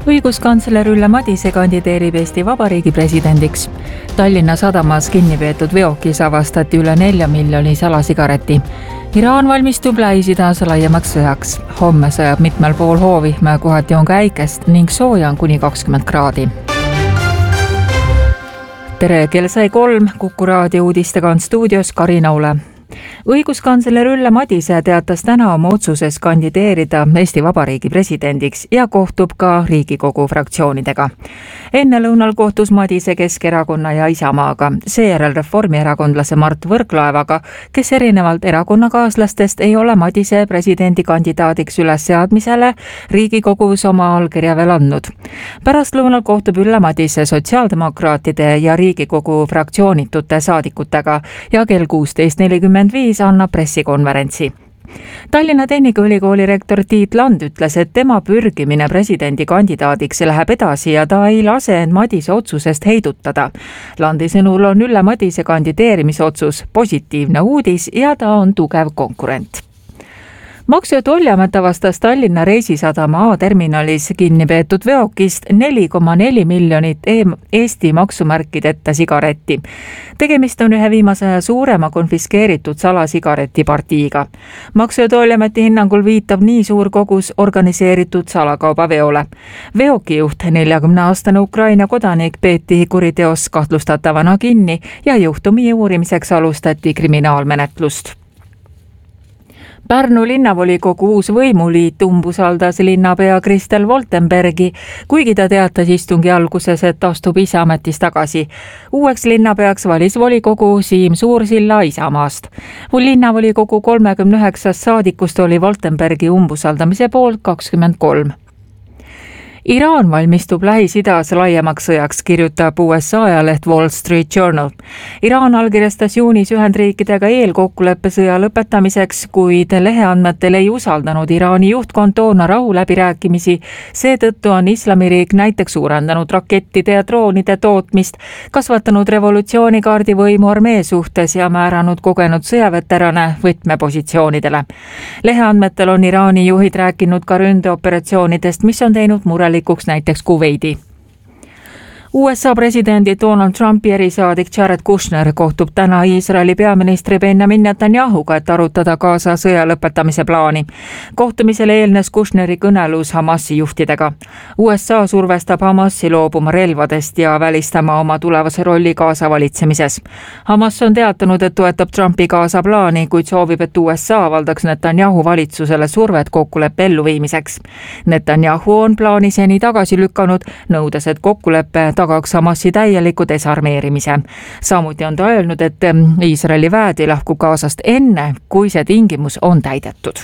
Õiguskantsler Ülle Madise kandideerib Eesti Vabariigi presidendiks. Tallinna sadamas kinni peetud veokis avastati üle 4 miljoni salasigareti. Iraan valmistub Lähis-Idas laiemaks sõjaks. Homme sõjab mitmel pool hoovihma, kohati on ka äikest ning sooja on kuni 20 kraadi. Tere, kell sai 3, Kuku raadio uudistega on stuudios Karin Aule. Õiguskantsler Ülle Madise teatas täna oma otsuses kandideerida Eesti Vabariigi presidendiks ja kohtub ka Riigikogu fraktsioonidega. Enne lõunal kohtus Madise Keskerakonna ja Isamaaga, seejärel reformierakondlase Mart Võrklaevaga, kes erinevalt erakonnakaaslastest ei ole Madise presidendikandidaadiks ülesseadmisele Riigikogus oma allkirja veel andnud. Pärast lõunal kohtub Ülle Madise sotsiaaldemokraatide ja Riigikogu fraktsioonitute saadikutega ja kell 16.45 annab pressikonverentsi. Tallinna Tehnikaülikooli rektor Tiit Land ütles, et tema pürgimine presidendikandidaadiks läheb edasi ja ta ei lase end Madise otsusest heidutada. Landi sõnul on Ülle Madise kandideerimisotsus positiivne uudis ja ta on tugev konkurent. Maksu- ja Tolliamet avastas Tallinna Reisisadama A-terminalis kinni peetud veokist 4,4 miljonit Eesti maksumärkideta sigaretti. Tegemist on ühe viimase aja suurema konfiskeeritud salasigareti partiiga. Maksu- ja Tolliameti hinnangul viitab nii suur kogus organiseeritud salakaubaveole. Veokijuht, 40-aastane Ukraina kodanik, peeti kuriteos kahtlustatavana kinni ja juhtumi uurimiseks alustati kriminaalmenetlust. Pärnu linnavolikogu uus võimuliit umbusaldas linnapea Kristel Woltenbergi, kuigi ta teatas istungi alguses, et astub ise ametist tagasi. Uueks linnapeaks valis volikogu Siim Suursilla Isamaast. Linnavolikogu 39 saadikust oli Woltenbergi umbusaldamise poolt 23. Iraan valmistub Lähis-Idas laiemaks sõjaks, kirjutab USA ajaleht Wall Street Journal. Iraan allkirjastas juunis Ühendriikidega eelkokkuleppe sõja lõpetamiseks, kuid leheandmetel ei usaldanud Iraani juhtkond toona rahuläbirääkimisi. Seetõttu on Islamiriik näiteks suurendanud rakettide ja droonide tootmist, kasvatanud revolutsioonikaardi võimu armee suhtes ja määranud kogenud sõjaveterane võtmepositsioonidele. Leheandmetel on Iraani juhid rääkinud ka ründeoperatsioonidest, mis on teinud murelikuks näiteks Kuveidi. USA presidendi Donald Trumpi erisaadik Jared Kushner kohtub täna Iisraeli peaministri Benjamin Netanyahuga, et arutada Gaza sõja lõpetamise plaani. Kohtumisele eelnes Kushneri kõnelus Hamasi juhtidega. USA survestab Hamasi loobuma relvadest ja välistama oma tulevase rolli Gaza valitsemises. Hamas on teatanud, et toetab Trumpi Gaza plaani, kuid soovib, et USA avaldaks Netanyahu valitsusele survet kokkuleppe elluviimiseks. Netanyahu on plaani seni tagasi lükanud, nõudes, et kokkuleppe tagaks Hamasi täieliku desarmeerimise. Samuti on ta öelnud, et Iisraeli väed ei lahku Gazast enne, kui see tingimus on täidetud.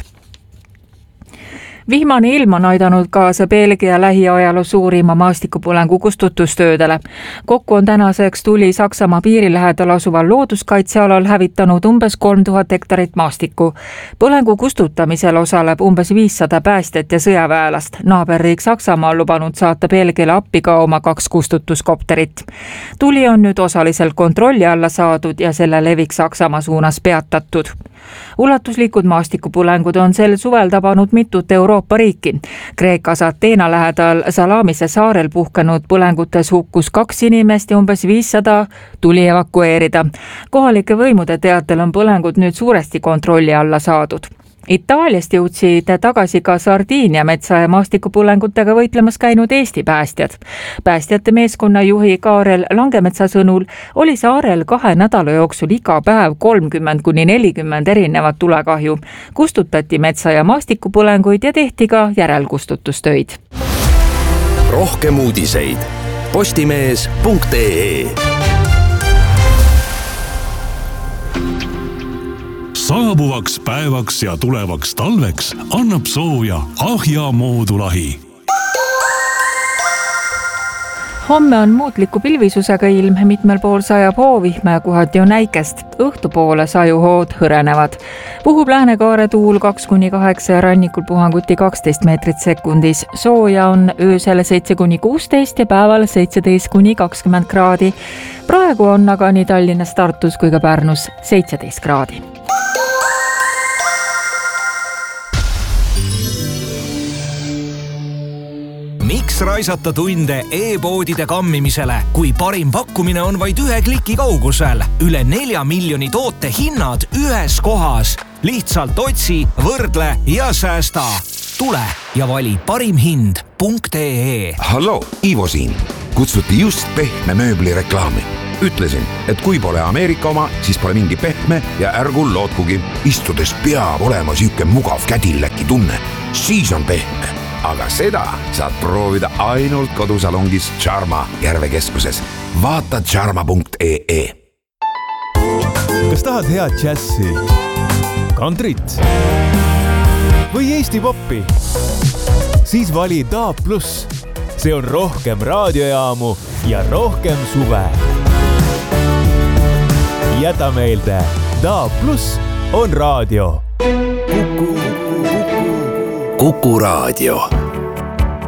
Vihmane ilm on aidanud kaasa Belgia lähiajaloo suurima maastikupõlengu kustutustöödele. Kokku on tänaseks tuli Saksamaa piiri lähedal asuval looduskaitsealal hävitanud umbes 3000 hektarit maastikku. Põlengu kustutamisel osaleb umbes 500 päästjat ja sõjaväelast. Naaberriik Saksamaa on lubanud saata Belgiale appi ka oma 2 kustutuskopterit. Tuli on nüüd osaliselt kontrolli alla saadud ja selle levik Saksamaa suunas peatatud. Ulatuslikud maastikupõlengud on sel suvel tabanud mitut Euroopa riiki. Kreekas Ateena lähedal Salamise saarel puhkenud põlengutes hukkus 2 inimest ja umbes 500 tuli evakueerida. Kohalike võimude teatel on põlengud nüüd suuresti kontrolli alla saadud. Itaaliast jõudsid tagasi ka Sardiinia metsa ja maastikupõlengutega võitlemas käinud Eesti päästjad. Päästjate meeskonna juhi Kaarel Langemetsa sõnul oli saarel 2 nädala jooksul iga päev 30–40 erinevat tulekahju. Kustutati metsa- ja maastikupõlenguid ja tehti ka järelkustutustöid. Rohkem uudiseid postimees.ee. Saabuvaks päevaks ja tulevaks talveks annab sooja Ahja moodulahi. Homme on muutliku pilvisusega ilm, mitmel pool sajab hoovihma ja kohati on äikest. Õhtupoole sajuhood hõrenevad. Puhub läänekaare tuul 2–8 ja rannikul puhanguti 12 meetrit sekundis. Sooja on öösel 7–16 ja päeval 17–20 kraadi. Praegu on aga nii Tallinnas, Tartus kui ka Pärnus 17 kraadi. Miks raisata tunde e-poodide kammimisele, kui parim pakkumine on vaid 1 kliki kaugusel? Üle 4 miljoni toote hinnad ühes kohas. Lihtsalt otsi, võrdle ja säästa. Tule ja vali parimhind.ee. Hallo, Ivo siin. Kutsuti just pehme mööbli reklaami. Ütlesin, et kui pole Ameerika oma, siis pole mingi pehme ja ärgu lootkugi. Istudes peab olema siuke mugav kädilläki tunne. Siis on pehme. Aga seda saad proovida ainult kodusalongis Charma Järvekeskuses. Vaata charma.ee. Kas tahad head džässi, kantrit või Eesti poppi? Siis vali DAB+. See on rohkem raadiojaamu ja rohkem suve. Jäta meelde, DAB+ on raadio. Kuku Raadio.